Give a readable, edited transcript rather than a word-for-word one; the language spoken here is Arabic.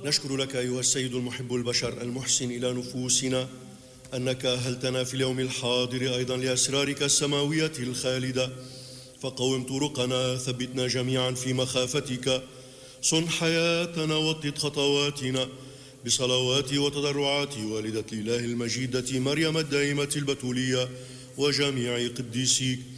نشكر لك أيها السيد المحب البشر المحسن إلى نفوسنا أنك أهلتنا في اليوم الحاضر أيضا لأسرارك السماوية الخالدة، فقوم طرقنا، ثبتنا جميعا في مخافتك، صن حياتنا وطد خطواتنا بصلوات وتضرعات والدة الإله المجيدة مريم الدائمة البتولية وجميع قديسيك،